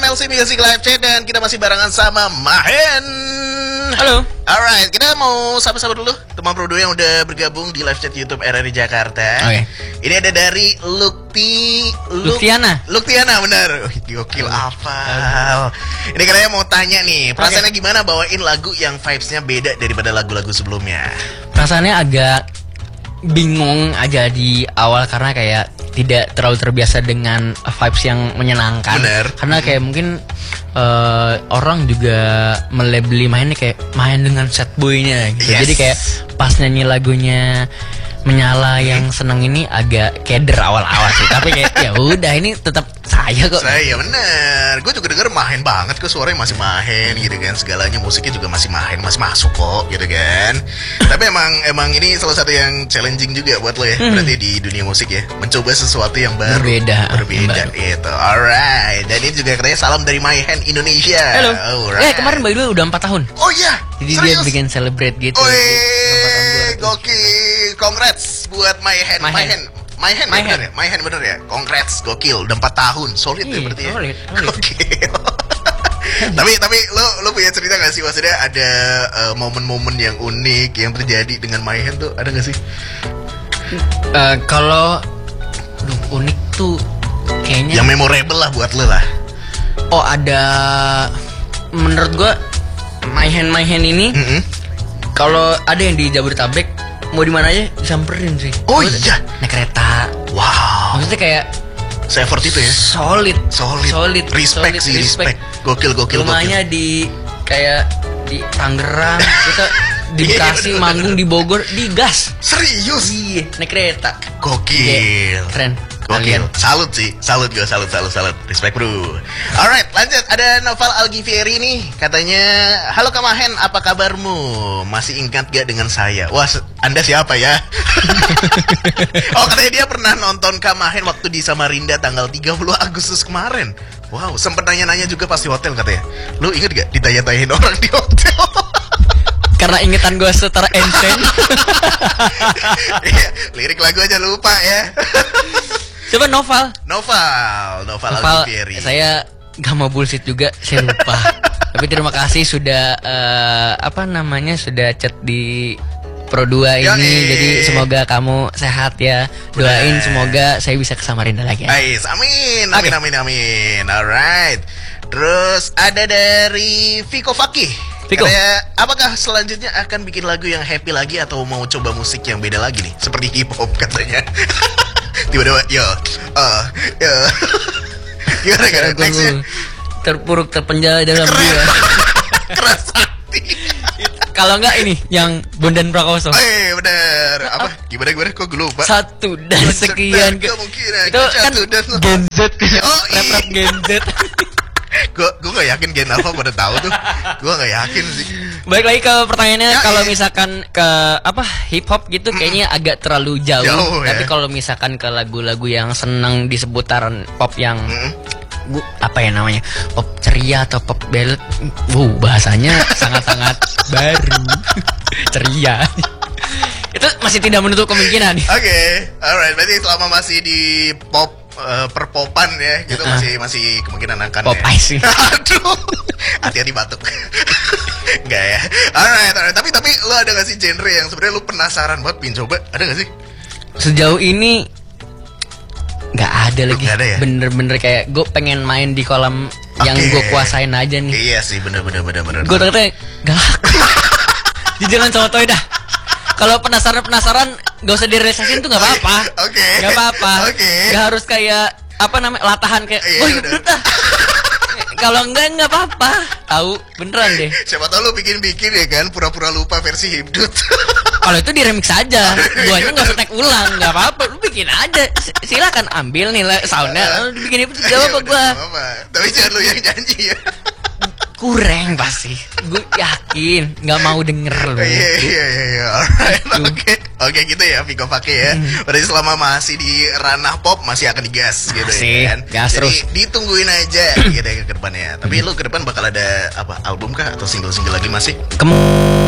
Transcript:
FLC Music Live Chat dan kita masih barengan sama Mahen. Halo. Alright, kita mau sapa-sapa dulu teman Pro 2 yang udah bergabung di live chat YouTube RRI Jakarta. Oke. Ini ada dari Luktiana, benar. Gokil apa? Ini katanya mau tanya nih, perasaannya gimana bawain lagu yang vibes-nya beda daripada lagu-lagu sebelumnya? Perasaannya agak bingung aja di awal karena kayak tidak terlalu terbiasa dengan vibes yang menyenangkan. Bener. Karena kayak mungkin orang juga melabeli mainnya kayak main dengan sad boy-nya gitu. Yes. Jadi kayak pas nyanyi lagunya Menyala yang seneng ini agak keder awal-awal sih. Tapi kayak ya udah ini tetap saya kok. Saya bener. Gue juga denger Mahen banget kok, suaranya masih Mahen gitu kan. Segalanya musiknya juga masih Mahen, masih masuk kok gitu kan. Tapi emang ini salah satu yang challenging juga buat lo ya. Berarti di dunia musik ya, mencoba sesuatu yang baru. Berbeda itu. Alright. Dan ini juga katanya salam dari Mahen Indonesia. Halo. Alright. Kemarin by the way udah 4 tahun. Oh iya. Jadi serius? dia bikin celebrate gitu. Gokil. Congrats buat Mahen. Mahen bener ya. Congrats, gokil. Udah 4 tahun. Solid ya berarti ya. Solid. Gokil. tapi lo punya cerita gak sih, maksudnya ada momen-momen yang unik yang terjadi dengan Mahen tuh, ada gak sih? Kalau unik tuh kayaknya yang memorable lah buat lo lah. Oh, ada. Menurut gua Mahen ini kalau ada yang di Jabodetabek mau di mana aja disamperin sih. Oh iya, naik kereta. Wow. Maksudnya kayak se-effort itu ya. Solid. Respect. Gokil. Rumahnya di kayak di Tangerang, kita di Bekasi, manggung di Bogor, di gas. Serius? Iya, naik kereta. Gokil. Keren. Gokil. Salut sih. Salut. Respect bro. Alright, lanjut. Ada Noval Algivieri nih. Katanya, halo Kak Mahen, apa kabarmu? Masih ingat gak dengan saya? Wah, Anda siapa ya? Oh, katanya dia pernah nonton Kak Mahen waktu di Samarinda tanggal 30 Agustus kemarin. Wow, sempet nanya-nanya juga pas di hotel katanya. Lu inget gak ditanya-tanyain orang di hotel? Karena ingetan gue setara Einstein. Lirik lagu aja lupa ya. Coba Noval Algivieri. Saya gak mau bullshit juga, saya lupa. Tapi terima kasih sudah sudah chat di Pro 2 ini. Jadi semoga kamu sehat ya. Doain semoga saya bisa ke Samarinda lagi ya. Amin. Alright. Terus ada dari Viko Fakih. Katanya, apakah selanjutnya akan bikin lagu yang happy lagi atau mau coba musik yang beda lagi nih, seperti hip hop katanya. Tiba-tiba gimana nextnya? Terpuruk terpenjara dalam dia. Keras hati. Kalau enggak ini yang Bondan Prakoso. Bener. Apa? Gimana kok gue lupa. Satu dan sekian kemungkinan. Itu kan Gen Z. Rap Gen Z. Gue gak yakin Gen Alpha pada tahu tuh. Gue gak yakin sih. Balik lagi ke pertanyaannya, kalau misalkan ke hip hop gitu kayaknya agak terlalu jauh tapi kalau misalkan ke lagu-lagu yang seneng di seputaran pop yang pop ceria atau pop ballad, bahasanya sangat-sangat baru. Ceria. Itu masih tidak menutup kemungkinan. Oke, alright. Berarti selama masih di pop perpopan ya, gitu masih kemungkinan akan pop ice sih. Aduh, hati-hati batuk. Enggak ya. Alright. Tapi lo ada gak sih genre yang sebenarnya lo penasaran buat pin coba? Ada gak sih? Sejauh ini nggak ada lagi. Gak ada ya? Bener-bener kayak gue pengen main di kolam yang gue kuasain aja nih. Iya sih, bener. Gue ternyata gak laku. Jangan coba-coba dah. Kalau penasaran gak usah direalisasin tuh gak apa-apa. Gak apa-apa. Gak harus kayak latahan kayak kalau enggak apa-apa. Tahu beneran deh. Siapa tahu lu bikin ya kan, pura-pura lupa versi Hibdut. Kalau itu di remix aja, guanya nggak usah tag ulang, nggak apa-apa, lu bikin aja. Silakan ambil nih soundnya, lu bikin itu jawab gua. Tapi jangan lu yang nyanyi ya. Kurang pasti, gue yakin nggak mau denger lu. Iya. Alright, oke gitu ya, Viko Fakih ya. Berarti selama masih di ranah pop masih akan digas gitu ya kan. Gas jadi terus. ditungguin aja gitu ya ke depannya. Tapi lu ke depan bakal ada album kah atau single lagi masih?